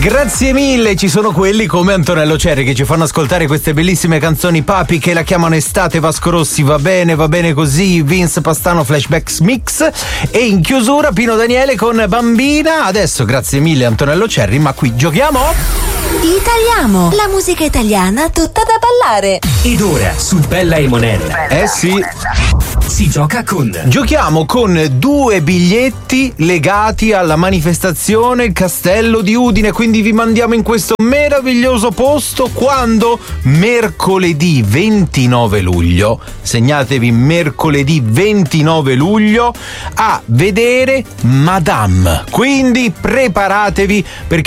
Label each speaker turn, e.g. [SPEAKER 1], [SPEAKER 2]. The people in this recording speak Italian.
[SPEAKER 1] Grazie mille, ci sono quelli come Antonello Cerri che ci fanno ascoltare queste bellissime canzoni. Papi che la chiamano estate, Vasco Rossi va bene così, Vince Pastano Flashbacks Mix e in chiusura Pino Daniele con Bambina. Adesso grazie mille Antonello Cerri, ma qui giochiamo
[SPEAKER 2] Italiamo, la musica italiana tutta da ballare.
[SPEAKER 3] Ed ora su Bella e Monella.
[SPEAKER 1] sì,
[SPEAKER 3] Si gioca con.
[SPEAKER 1] giochiamo con 2 biglietti legati alla manifestazione Il Castello di Udine, quindi vi mandiamo in questo meraviglioso posto quando? Mercoledì 29 luglio, segnatevi mercoledì 29 luglio a vedere Madame, quindi preparatevi perché